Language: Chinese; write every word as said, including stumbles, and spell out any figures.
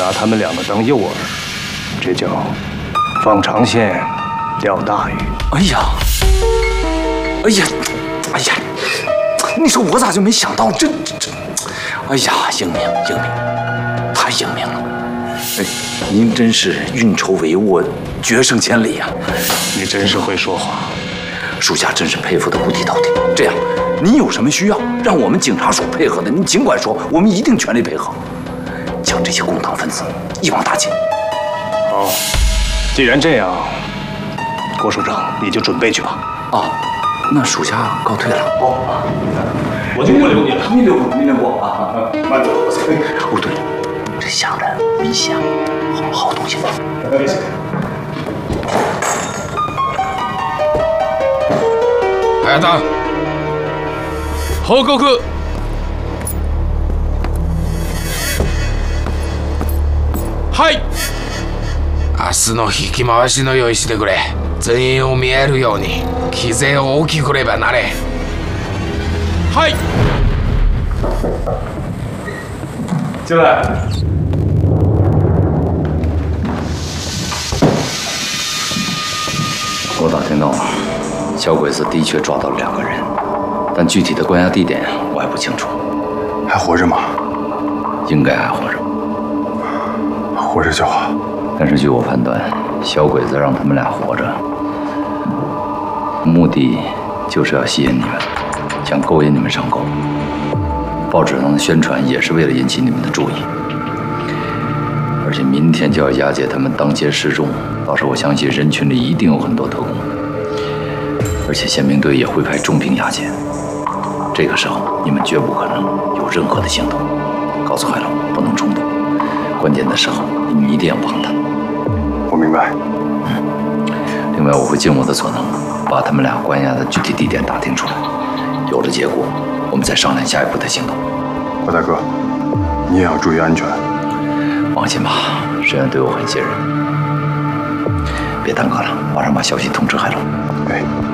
拿他们两个当诱饵，这叫放长线钓大鱼。 哎呀，哎呀，哎呀，你说我咋就没想到这这这？哎呀，英明英明，太英明了！哎，您真是运筹帷幄，决胜千里呀、啊！ 你真是会说话， 属下真是佩服的五体投地。这样，您有什么需要，让我们警察署配合的，您尽管说，我们一定全力配合，将这些共党分子一网打尽。 好，既然这样，郭署长你就准备去吧。 啊，那属下告退了。 好，我就不留你了。 您留您留我啊， 慢走。 哦，对了，这乡人民乡，好好东西吗？ 谢谢。 早田報告。はい。明日の引き回しの用意してくれ。全員を見えるように機勢を大きくればなれ。はい。 进来。 我打听到，小鬼子的确抓到了两个人，但具体的关押地点我还不清楚。 还活着吗？ 应该还活着。 活着就好。 但是据我判断，小鬼子让他们俩活着，目的就是要吸引你们，想勾引你们上钩。报纸上的宣传也是为了引起你们的注意。而且明天就要押解他们当街示众，到时候我相信人群里一定有很多特工，而且宪兵队也会派重兵押解。这个时候你们绝不可能有任何的行动。告诉海龙，不能冲动，关键的时候你们一定要帮他。 我明白。 嗯。另外，我会尽我的所能，把他们俩关押的具体地点打听出来。有了结果，我们再商量下一步的行动。 郭大哥，你也要注意安全。 放心吧，沈远对我很信任。别耽搁了，马上把消息通知海龙。 哎。